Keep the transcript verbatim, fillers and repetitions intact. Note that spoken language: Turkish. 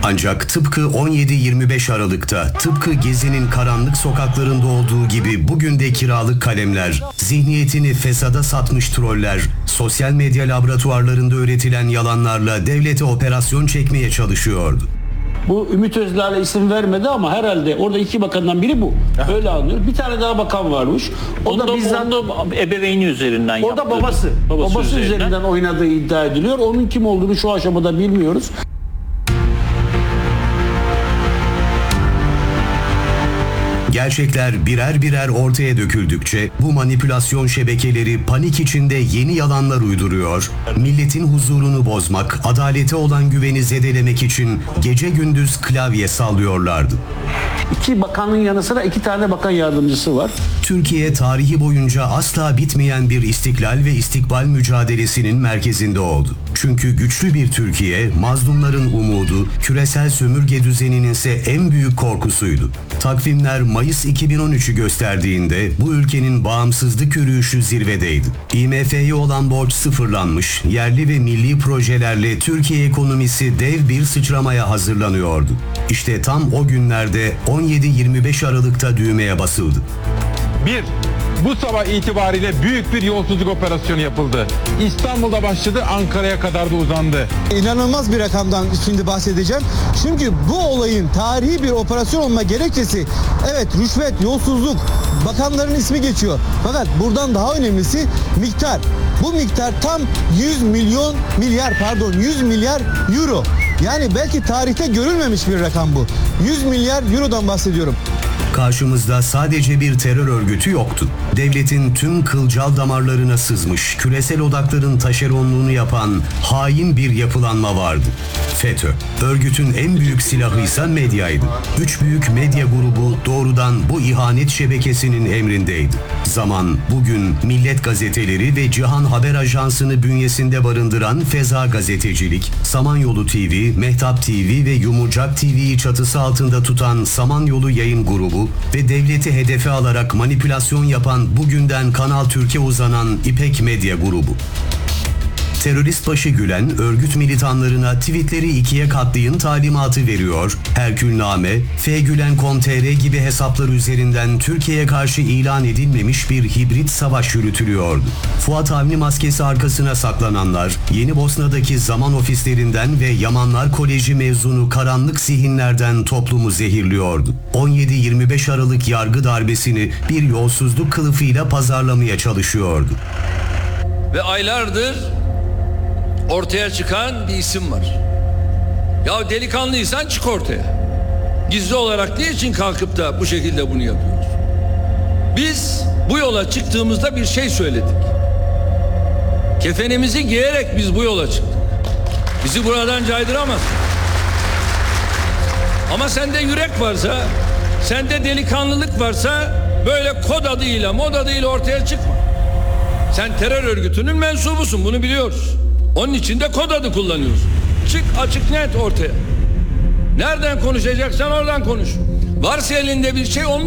Ancak tıpkı on yedi yirmi beş Aralık'ta, tıpkı Gezi'nin karanlık sokaklarında olduğu gibi bugün de kiralık kalemler, zihniyetini fesada satmış troller, sosyal medya laboratuvarlarında üretilen yalanlarla devlete operasyon çekmeye çalışıyordu. Bu Ümit Özdağ'la isim vermedi ama herhalde orada iki bakandan biri bu. Öyle anlıyor. Bir tane daha bakan varmış. O Onda, da bizzat onda ebeveyni üzerinden o da yaptı. babası. Babası, babası üzerinden. üzerinden oynadığı iddia ediliyor. Onun kim olduğunu şu aşamada bilmiyoruz. Gerçekler birer birer ortaya döküldükçe bu manipülasyon şebekeleri panik içinde yeni yalanlar uyduruyor, milletin huzurunu bozmak, adalete olan güveni zedelemek için gece gündüz klavye sallıyorlardı. İki bakanın yanı sıra iki tane bakan yardımcısı var. Türkiye tarihi boyunca asla bitmeyen bir istiklal ve istikbal mücadelesinin merkezinde oldu. Çünkü güçlü bir Türkiye, mazlumların umudu, küresel sömürge düzeninin ise en büyük korkusuydu. Takvimler Mayıs iki bin on üç'ü gösterdiğinde bu ülkenin bağımsızlık yürüyüşü zirvedeydi. I M F'ye olan borç sıfırlanmış, yerli ve milli projelerle Türkiye ekonomisi dev bir sıçramaya hazırlanıyordu. İşte tam o günlerde on yedi yirmi beş Aralık'ta düğmeye basıldı. Bir, bu sabah itibariyle büyük bir yolsuzluk operasyonu yapıldı. İstanbul'da başladı, Ankara'ya kadar da uzandı. İnanılmaz bir rakamdan şimdi bahsedeceğim. Çünkü bu olayın tarihi bir operasyon olma gerekçesi, evet, rüşvet, yolsuzluk, bakanların ismi geçiyor. Fakat buradan daha önemlisi miktar. Bu miktar tam yüz milyon milyar pardon yüz milyar euro. Yani belki tarihte görülmemiş bir rakam bu. yüz milyar eurodan bahsediyorum. Karşımızda sadece bir terör örgütü yoktu. Devletin tüm kılcal damarlarına sızmış, küresel odakların taşeronluğunu yapan hain bir yapılanma vardı. FETÖ. Örgütün en büyük silahıysa medyaydı. Üç büyük medya grubu doğrudan bu ihanet şebekesinin emrindeydi. Zaman, bugün Millet Gazeteleri ve Cihan Haber Ajansı'nı bünyesinde barındıran Feza Gazetecilik, Samanyolu T V, Mehtap T V ve Yumurcak T V'yi çatısı altında tutan Samanyolu Yayın Grubu ve devleti hedefe alarak manipülasyon yapan bugünden Kanal Türk'e uzanan İpek Medya Grubu. Terörist başı Gülen, örgüt militanlarına tweetleri ikiye katlayın talimatı veriyor, Herkülname, fgülen nokta com nokta tr gibi hesaplar üzerinden Türkiye'ye karşı ilan edilmemiş bir hibrit savaş yürütülüyordu. Fuat Avni maskesi arkasına saklananlar, Yeni Bosna'daki zaman ofislerinden ve Yamanlar Koleji mezunu karanlık zihinlerden toplumu zehirliyordu. on yedi yirmi beş Aralık yargı darbesini bir yolsuzluk kılıfıyla pazarlamaya çalışıyordu. Ve aylardır ortaya çıkan bir isim var. Ya delikanlıysan çık ortaya. Gizli olarak değil için kalkıp da bu şekilde bunu yapıyoruz. Biz bu yola çıktığımızda bir şey söyledik. Kefenimizi giyerek biz bu yola çıktık. Bizi buradan caydıramazsın. Ama sende yürek varsa, sende delikanlılık varsa böyle kod adıyla, mod adıyla ortaya çıkma. Sen terör örgütünün mensubusun, bunu biliyoruz. Onun için de kod adı kullanıyorsun. Çık açık net ortaya. Nereden konuşacaksan oradan konuş. Varsa elinde bir şey onu